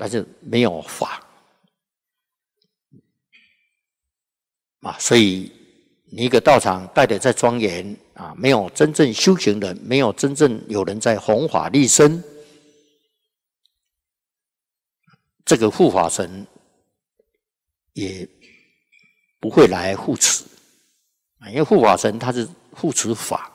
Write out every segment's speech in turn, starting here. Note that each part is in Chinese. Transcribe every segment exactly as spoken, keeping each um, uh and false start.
但是没有法啊，所以你一个道场盖得再庄严啊，没有真正修行人，没有真正有人在弘法利生，这个护法神也不会来护持，因为护法神他是护持法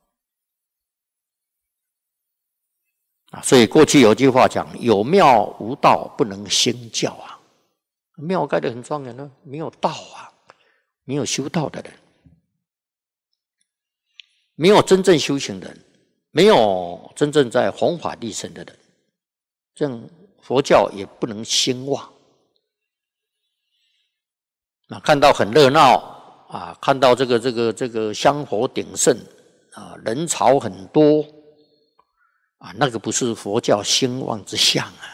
啊，所以过去有句话讲：有庙无道，不能兴教啊。庙盖得很庄严呢，没有道啊，没有修道的人，没有真正修行人，没有真正在弘法利生的人，这样佛教也不能兴旺。啊，看到很热闹啊，看到这个这个这个香火鼎盛啊，人潮很多啊，那个不是佛教兴旺之象啊。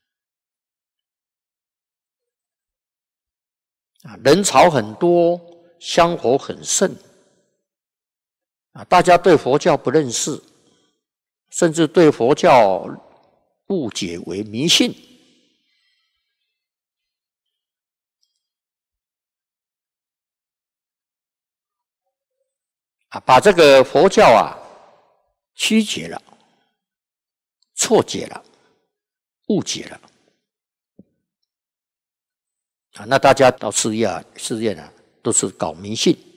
啊，人潮很多，香火很盛啊，大家对佛教不认识，甚至对佛教误解为迷信。啊，把这个佛教啊曲解了、错解了、误解了啊！那大家到寺院啊，寺院啊，都是搞迷信。